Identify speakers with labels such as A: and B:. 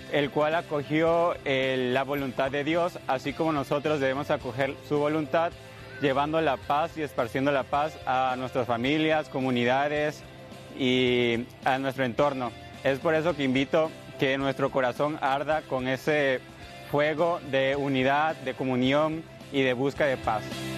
A: el cual acogió la voluntad de Dios, así como nosotros debemos acoger su voluntad, llevando la paz y esparciendo la paz a nuestras familias, comunidades y a nuestro entorno. Es por eso que invito que nuestro corazón arda con ese fuego de unidad, de comunión y de busca de paz.